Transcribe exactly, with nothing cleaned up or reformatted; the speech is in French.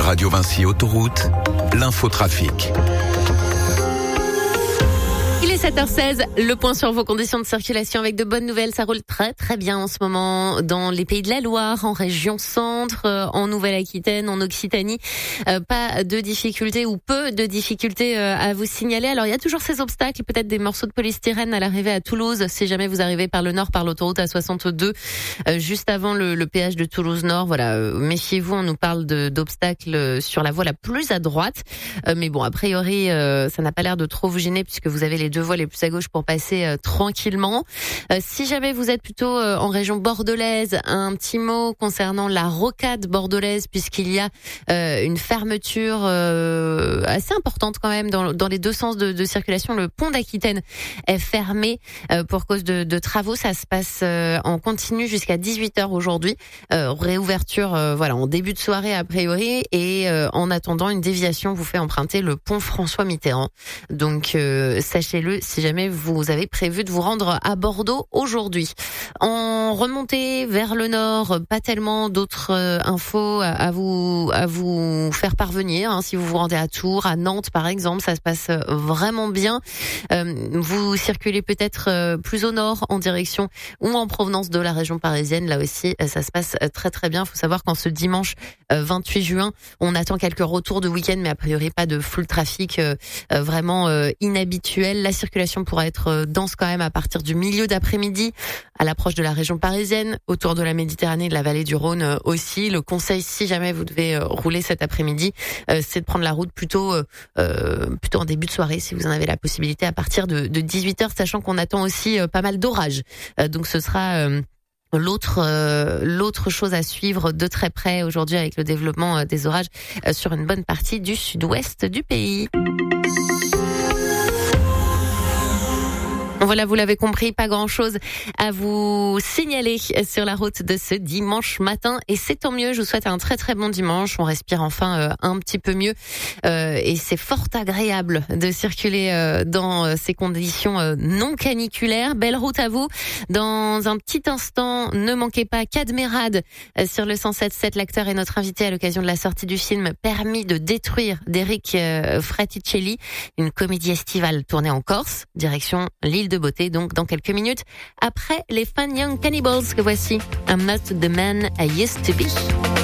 Radio Vinci Autoroute, l'infotrafic. Il est sept heures seize, le point sur vos conditions de circulation avec de bonnes nouvelles. Ça roule très très bien en ce moment dans les Pays de la Loire, en région centre, euh, en Nouvelle-Aquitaine, en Occitanie. Euh, pas de difficultés ou peu de difficultés euh, à vous signaler. Alors il y a toujours ces obstacles, peut-être des morceaux de polystyrène à l'arrivée à Toulouse, si jamais vous arrivez par le nord, par l'autoroute A soixante-deux, euh, juste avant le, le péage de Toulouse-Nord. Voilà, euh, méfiez-vous, on nous parle de, d'obstacles sur la voie la plus à droite. Euh, mais bon, a priori, euh, ça n'a pas l'air de trop vous gêner puisque vous avez les deux voies les plus à gauche pour passer euh, tranquillement. Euh, si jamais vous êtes plutôt euh, en région bordelaise, un petit mot concernant la rocade bordelaise puisqu'il y a euh, une fermeture euh, assez importante quand même dans, dans les deux sens de, de circulation. Le pont d'Aquitaine est fermé euh, pour cause de, de travaux. Ça se passe euh, en continu jusqu'à dix-huit heures aujourd'hui. Euh, réouverture euh, voilà en début de soirée a priori et euh, en attendant une déviation vous fait emprunter le pont François Mitterrand. Donc euh, sachez-le si jamais vous avez prévu de vous rendre à Bordeaux aujourd'hui. En remontée vers le nord, pas tellement d'autres euh, infos à, à vous à vous faire parvenir. Hein. Si vous vous rendez à Tours, à Nantes par exemple, ça se passe vraiment bien. Euh, vous circulez peut-être euh, plus au nord en direction ou en provenance de la région parisienne. Là aussi, ça se passe très très bien. Il faut savoir qu'en ce dimanche euh, vingt-huit juin, on attend quelques retours de week-end, mais a priori pas de full trafic euh, euh, vraiment euh, inhabituel. La circulation pourra être dense quand même à partir du milieu d'après-midi à l'approche de la région parisienne, autour de la Méditerranée et de la vallée du Rhône aussi. Le conseil, si jamais vous devez rouler cet après-midi, c'est de prendre la route plutôt euh, plutôt en début de soirée, si vous en avez la possibilité, à partir de, de dix-huit heures, sachant qu'on attend aussi pas mal d'orages. Donc ce sera... Euh, L'autre euh, l'autre chose à suivre de très près aujourd'hui avec le développement des orages euh, sur une bonne partie du sud-ouest du pays. Voilà, vous l'avez compris, pas grand-chose à vous signaler sur la route de ce dimanche matin. Et c'est tant mieux, je vous souhaite un très très bon dimanche. On respire enfin euh, un petit peu mieux. Euh, et c'est fort agréable de circuler euh, dans euh, ces conditions euh, non caniculaires. Belle route à vous. Dans un petit instant, ne manquez pas Cadmerade euh, sur le cent sept virgule sept. L'acteur est notre invité à l'occasion de la sortie du film Permis de détruire d'Eric euh, Fraticelli. Une comédie estivale tournée en Corse, direction l'île de beauté, donc dans quelques minutes après les Fun Young Cannibals que voici. I'm not the man I used to be.